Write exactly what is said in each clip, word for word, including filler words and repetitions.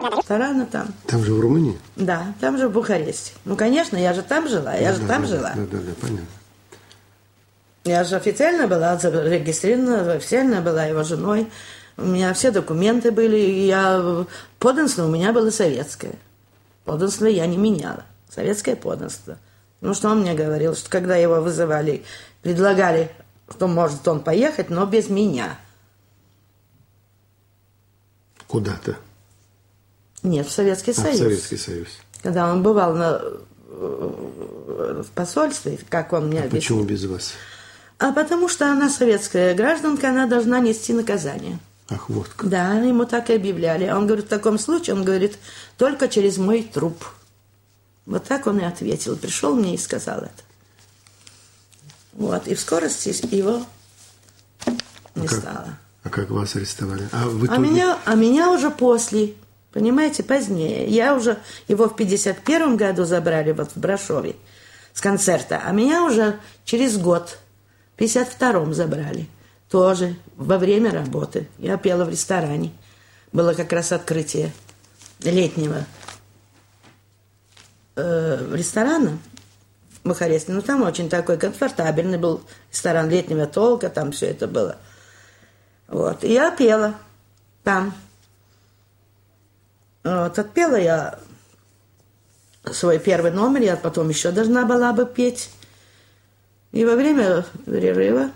Ресторана там. Там же в Румынии? Да, там же в Бухаресте. Ну, конечно, я же там жила, я да, же да, там да, жила. Да, да, да, понятно. Я же официально была зарегистрирована, официально была его женой. У меня все документы были, и я... подданство у меня было советское. Подданство я не меняла. Советское подданство. Ну, что он мне говорил, что когда его вызывали, предлагали, что может он поехать, но без меня. Куда-то? Нет, в Советский а, Союз. В Советский Союз. Когда он бывал на, в посольстве, как он мне а объяснил. Почему без вас? А потому что она советская гражданка, она должна нести наказание. Ах, вот как. Да, ему так и объявляли. Он говорит, в таком случае, он говорит, только через мой труп. Вот так он и ответил. Пришел мне и сказал это. Вот, и в скорости его не а как, стало. А как вас арестовали? А, в итоге... а, меня, а меня уже после, понимаете, позднее. Я уже, его в пятьдесят первом году забрали вот в Брашове с концерта, а меня уже через год, в пятьдесят втором забрали. Тоже во время работы. Я пела в ресторане. Было как раз открытие летнего э, ресторана в Бухаресте. Ну, там очень такой комфортабельный был ресторан летнего толка, там все это было. Вот. И я пела там. Вот. Отпела я свой первый номер, я потом еще должна была бы петь. И во время перерыва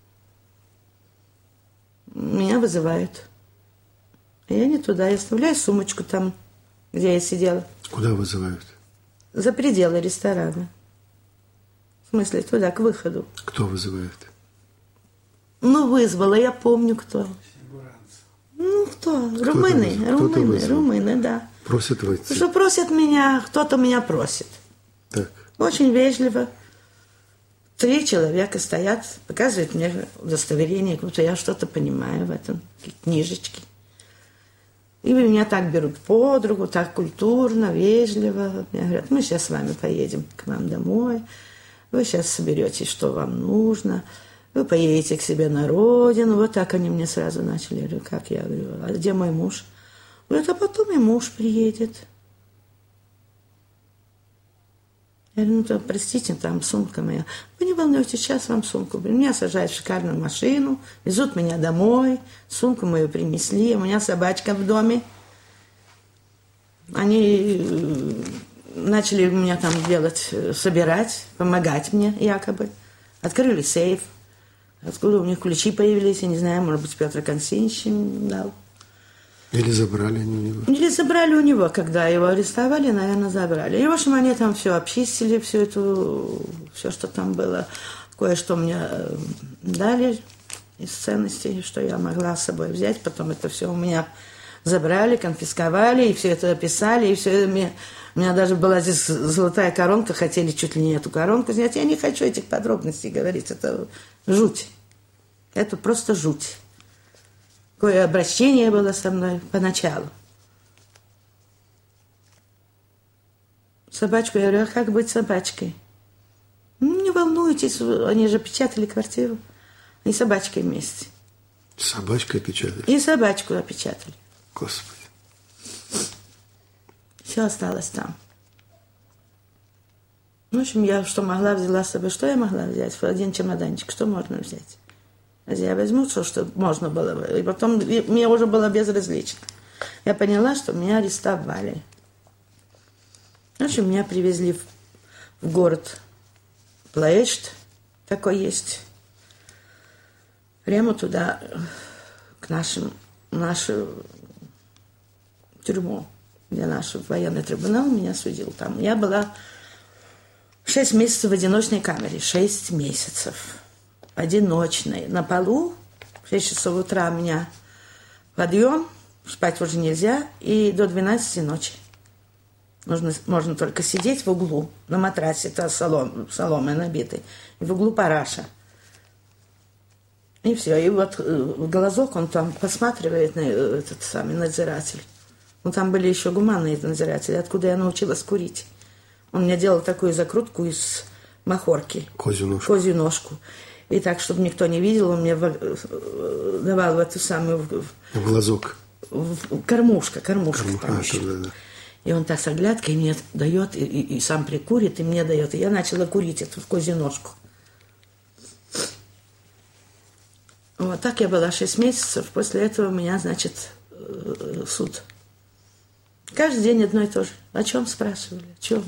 меня вызывают. Я не туда, я оставляю сумочку там, где я сидела. Куда вызывают? За пределы ресторана. В смысле, туда, к выходу. Кто вызывает? Ну, вызвала, я помню, кто. Ну, кто? Кто-то румыны, вызвал. румыны, вызвал. румыны, да. Просят войти. Что просят меня, кто-то меня просит. Так. Очень вежливо. Три человека стоят, показывают мне удостоверение, как будто я что-то понимаю в этом, книжечки. И меня так берут под руку, так культурно, вежливо. Мне говорят, мы сейчас с вами поедем к вам домой, вы сейчас соберете, что вам нужно, вы поедете к себе на родину. Вот так они мне сразу начали. Я говорю, как? Я говорю, а где мой муж? Говорят, а потом и муж приедет. Я говорю, ну, то, простите, там сумка моя. Вы не волнуйтесь, сейчас вам сумку. Меня сажают в шикарную машину, везут меня домой, сумку мою принесли, у меня собачка в доме. Они начали меня там делать, собирать, помогать мне якобы. Открыли сейф. Откуда у них ключи появились, я не знаю, может быть, Петр Константинович им дал. Или забрали они у него? Или забрали у него, когда его арестовали, наверное, забрали. И, в общем, они там все обчистили, всю эту, все, что там было. Кое-что мне дали из ценностей, что я могла с собой взять. Потом это все у меня забрали, конфисковали, и все это описали, и все это мне... У меня даже была здесь золотая коронка, хотели чуть ли не эту коронку снять. Я не хочу этих подробностей говорить, это жуть. Это просто жуть. Какое обращение было со мной поначалу. Собачку, я говорю, а как быть собачкой? Ну, не волнуйтесь, они же печатали квартиру. И собачкой вместе. С собачкой печатали? И собачку опечатали. Господи. Все осталось там. В общем, я что могла, взяла с собой. Что я могла взять? В один чемоданчик. Что можно взять? Я возьму то, что можно было бы. И потом мне уже было безразлично. Я поняла, что меня арестовали. В общем, меня привезли в, в город Плоешт, такой есть. Прямо туда, к нашим, нашу тюрьму, где наш военный трибунал меня судил там. Я была шесть месяцев в одиночной камере. Шесть месяцев. Одиночной. На полу. В шесть часов утра у меня подъем. Спать уже нельзя. И до двенадцати ночи. Нужно, можно только сидеть в углу. На матрасе. Это солом, соломой набитый. И в углу параша. И все. И вот в глазок он там посматривает на этот самый надзиратель. Ну, там были еще гуманные надзиратели. Откуда я научилась курить. Он мне делал такую закрутку из махорки. Козью ножку. Козью ножку. И так, чтобы никто не видел, он мне давал в эту самую... В глазок. кормушка, кормушка. Кормушка, да, да. И он так с оглядкой мне дает, и, и, и сам прикурит, и мне дает. И я начала курить эту козью ножку. Вот так я была шесть месяцев. После этого у меня, значит, суд. Каждый день одно и то же. О чем спрашивали? О чем?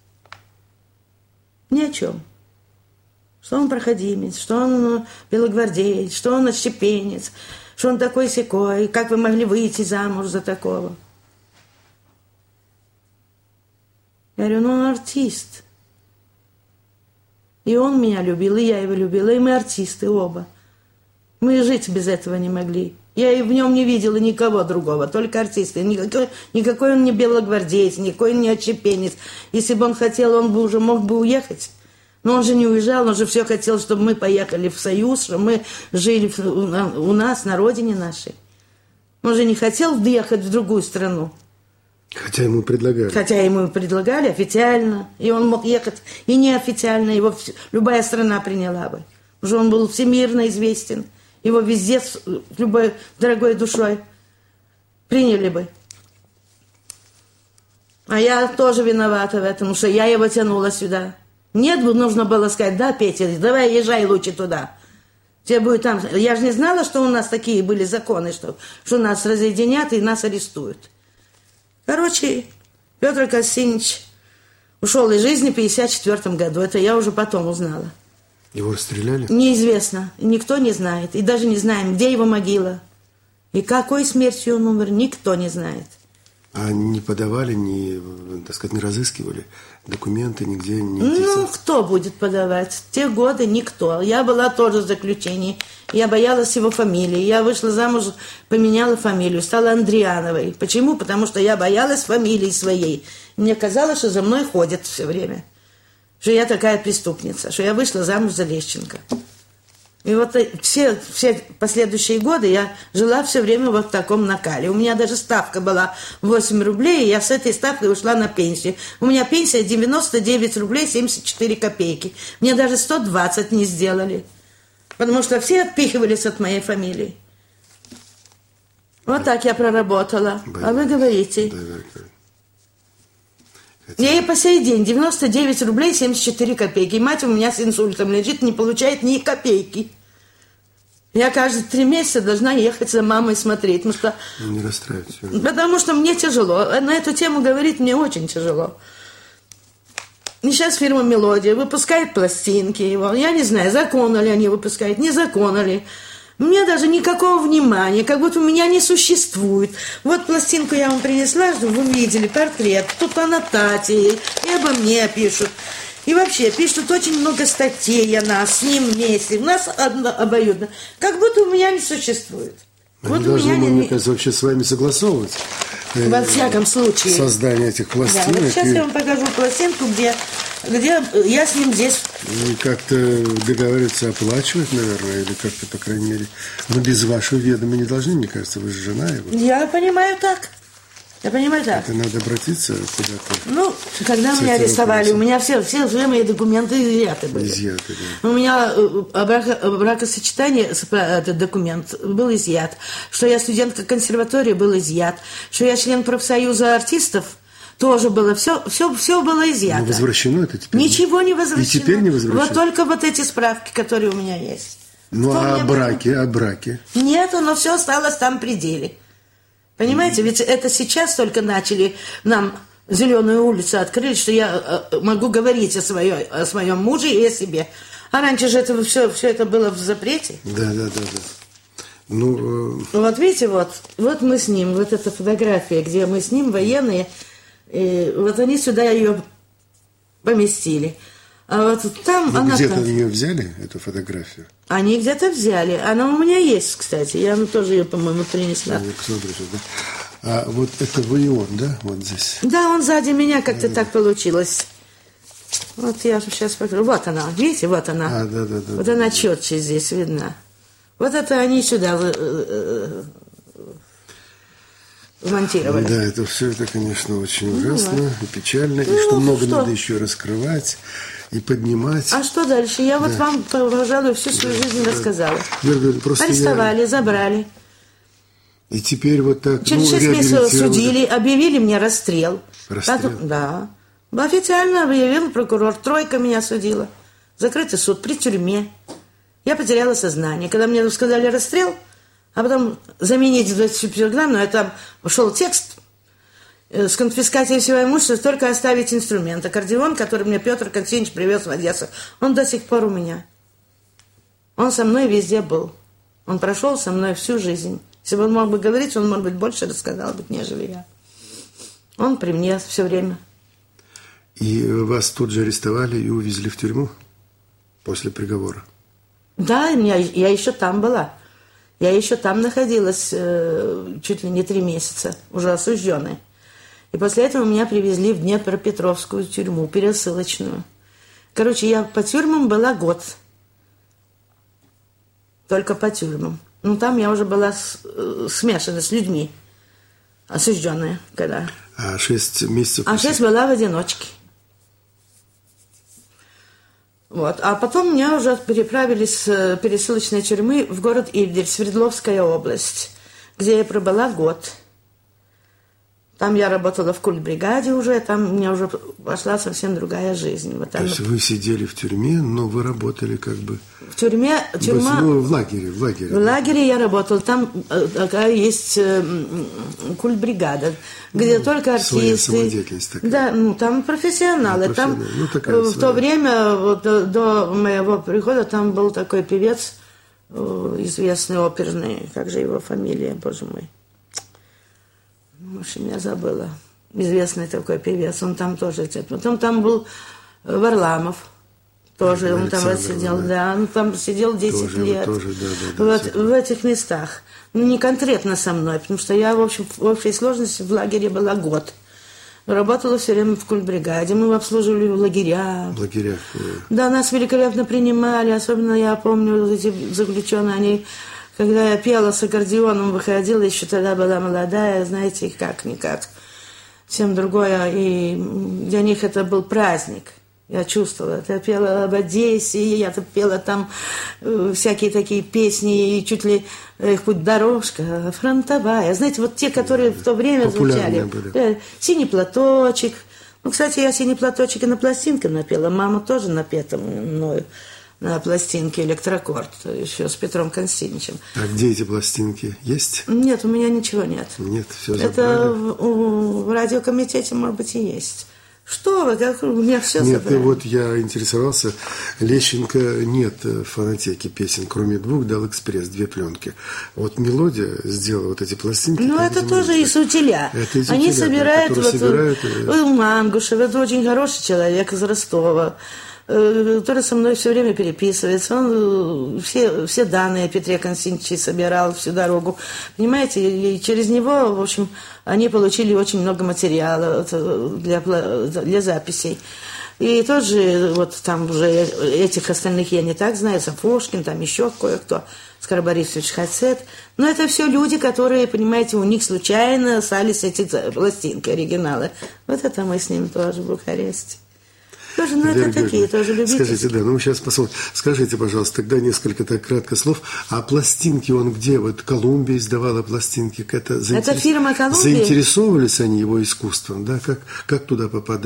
Ни о чем. Что он проходимец, что он белогвардеец, что он отщепенец, что он такой-сякой, как вы могли выйти замуж за такого? Я говорю, ну он артист. И он меня любил, и я его любила, и мы артисты оба. Мы жить без этого не могли. Я и в нем не видела никого другого, только артисты. Никакой, никакой он не белогвардеец, никакой он не отщепенец. Если бы он хотел, он бы уже мог бы уехать. Но он же не уезжал, он же все хотел, чтобы мы поехали в Союз, чтобы мы жили у нас, на родине нашей. Он же не хотел ехать в другую страну. Хотя ему предлагали. Хотя ему предлагали официально. И он мог ехать и неофициально. Его любая страна приняла бы. Уже он был всемирно известен. Его везде с любой дорогой душой приняли бы. А я тоже виновата в этом, что я его тянула сюда. Нет, нужно было сказать, да, Петя, давай езжай лучше туда. Тебе будет там... Я же не знала, что у нас такие были законы, что, что нас разъединят и нас арестуют. Короче, Петр Костинич ушел из жизни в пятьдесят четвёртом году. Это я уже потом узнала. Его расстреляли? Неизвестно. Никто не знает. И даже не знаем, где его могила. И какой смертью он умер, никто не знает. А не подавали, не, так сказать, не разыскивали документы нигде? Не ну, кто будет подавать? В те годы никто. Я была тоже в заключении. Я боялась его фамилии. Я вышла замуж, поменяла фамилию, стала Андриановой. Почему? Потому что я боялась фамилии своей. Мне казалось, что за мной ходят все время. Что я такая преступница, что я вышла замуж за Лещенко. И вот все, все последующие годы я жила все время вот в таком накале. У меня даже ставка была восемь рублей, и я с этой ставкой ушла на пенсию. У меня пенсия девяносто девять рублей семьдесят четыре копейки. Мне даже сто двадцать не сделали, потому что все отпихивались от моей фамилии. Вот так я проработала. А вы говорите... Я и по сей день девяносто девять рублей семьдесят четыре копейки. Мать у меня с инсультом лежит, не получает ни копейки. Я каждые три месяца должна ехать за мамой смотреть. Потому что, не расстраивайтесь. Потому что мне тяжело. На эту тему говорить мне очень тяжело. И сейчас фирма «Мелодия» выпускает пластинки его. Я не знаю, законно ли они выпускают, незаконно ли. Мне даже никакого внимания, как будто у меня не существует. Вот пластинку я вам принесла, чтобы вы видели портрет. Тут аннотации, и обо мне пишут. И вообще пишут очень много статей о нас, с ним вместе. У нас одно, обоюдно. Как будто у меня не существует. Они вот должны, у меня мне не... кажется, вообще с вами согласовывать. Во всяком случае. Создание этих пластинок. Да, вот сейчас и... я вам покажу пластинку, где, где я с ним здесь. И как-то договариваться оплачивать, наверное, или как-то, по крайней мере. Но без вашего ведома не должны, мне кажется, вы же жена его. Я понимаю так. Я понимаю так. Это надо обратиться куда-то. Ну, когда меня арестовали, у меня все, все, все мои документы изъяты были. Изъяты, да. У меня брако, бракосочетание, этот документ был изъят. Что я студентка консерватории, был изъят. Что я член профсоюза артистов, тоже было. Все, все, все было изъято. Но возвращено это теперь? Ничего не возвращено. И теперь не возвращено? Вот только вот эти справки, которые у меня есть. Ну, Кто а о браке, о браке? Нет, оно все осталось там в пределе. Понимаете, ведь это сейчас только начали нам зеленую улицу открыли, что я могу говорить о, своей, о своем муже и о себе. А раньше же это все, все это было в запрете. Да, да, да, да. Ну, э... Вот видите, вот, вот мы с ним, вот эта фотография, где мы с ним, военные, и вот они сюда ее поместили. А вот там Вы она... где-то ее взяли, эту фотографию? Они где-то взяли. Она у меня есть, кстати. Я тоже ее, по-моему, принесла. Я посмотрю сюда. А вот это вы и он, да? Вот здесь. Да, он сзади меня, как-то да. Так получилось. Вот я сейчас покажу. Вот она, видите, вот она. А, да, да, да. Вот да, она да. четче здесь видна. Вот это они сюда вмонтировали. Да, это все, это, конечно, очень ужасно ну, и печально. Ну, и что много что? Надо еще раскрывать и поднимать. А что дальше? Я да. вот вам, пожалуй, всю свою да, жизнь да. рассказала. Верно, просто арестовали, я... забрали. И теперь вот так... Через ну, шесть месяцев судили, объявили мне расстрел. Расстрел? Потом, да. Официально объявил прокурор. Тройка меня судила. Закрытый суд при тюрьме. Я потеряла сознание. Когда мне сказали расстрел, а потом заменить двадцать пятиграммную, там шел текст с конфискацией всего имущества, только оставить инструмент. Аккордеон, который мне Петр Константинович привез в Одессу, он до сих пор у меня. Он со мной везде был. Он прошел со мной всю жизнь. Если бы он мог бы говорить, он, может быть, больше рассказал бы, нежели я. Он при мне все время. И вас тут же арестовали и увезли в тюрьму после приговора? Да, я, я еще там была. Я еще там находилась э, чуть ли не три месяца, уже осужденная. И после этого меня привезли в Днепропетровскую тюрьму, пересылочную. Короче, я по тюрьмам была год. Только по тюрьмам. Ну, там я уже была с, э, смешана с людьми, осужденная, когда... А шесть месяцев... А шесть была в одиночке. Вот. А потом меня уже переправили с пересылочной тюрьмы в город Ивдель, Свердловская область, где я пробыла год. Там я работала в культбригаде уже, там у меня уже пошла совсем другая жизнь. Вот там... То есть вы сидели в тюрьме, но вы работали как бы... В тюрьме... Тюрьма... Ну, в лагере, в лагере. В лагере я работала. Там такая есть культбригада, где только артисты... Своя самодеятельность такая. Да, ну, там профессионалы. Ну, там ну, такая в своя. То время, вот, до, до моего прихода, там был такой певец, известный оперный, как же его фамилия, боже мой. Может, я забыла. Известный такой певец, он там тоже. Потом там был Варламов, тоже он там сидел, да. да, он там сидел десять тоже, лет. Тоже, да, да, да, вот в этих местах. Ну, не конкретно со мной, потому что я, в общем, в общей сложности в лагере была год. Работала все время в культбригаде, мы обслуживали в лагерях. В лагерях. Да, нас великолепно принимали, особенно я помню, эти заключенные, они... Когда я пела с аккордеоном, выходила, еще тогда была молодая, знаете, как-никак. Всем другое, и для них это был праздник. Я чувствовала, я пела об Одессе, я пела там э, всякие такие песни, и чуть ли э, «Путь дорожка фронтовая». Знаете, вот те, которые в то время звучали. Были. «Синий платочек». Ну, кстати, я «Синий платочек» и на пластинке напела. Мама тоже напета мною. На пластинке «Электрокорд», еще с Петром Константиновичем. А где эти пластинки? Есть? Нет, у меня ничего нет. Нет, все забрали? Это в, в радиокомитете, может быть, и есть. Что вы, как у меня все нет, забрали. Нет, вот я интересовался, Лещенко нет в фонотеке песен, кроме двух дал «Экспресс», две пленки. Вот «Мелодия» сделала вот эти пластинки. Ну, это тоже из утиля. Это из Они утиля, собирают, да, вот, собирают... Мангушев, это очень хороший человек из Ростова, который со мной все время переписывается. Он все, все данные о Петре Константиновиче собирал всю дорогу. Понимаете, и через него, в общем, они получили очень много материала для, для записей. И тоже, вот там уже этих остальных я не так знаю, Сафошкин, там еще кое-кто, Оскар Борисович Хацет. Но это все люди, которые, понимаете, у них случайно остались эти пластинки, оригиналы. Вот это мы с ним тоже в Бухаресте. Тоже, ну, это такие, тоже любители. Скажите, да, ну мы сейчас посмотрим. Скажите, пожалуйста, тогда несколько так кратко слов. А пластинки он где? Вот Колумбия издавала пластинки. Это, заинтерес... это фирма Колумбия? Заинтересовывались они его искусством, да? Как, как туда попадать?